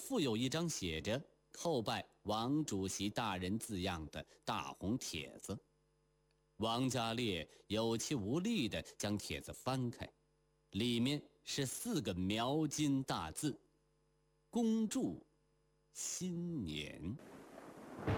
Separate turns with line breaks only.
附有一张写着“叩拜王主席大人”字样的大红帖子。王家烈有气无力地将帖子翻开，里面是4个描金大字：恭祝新年。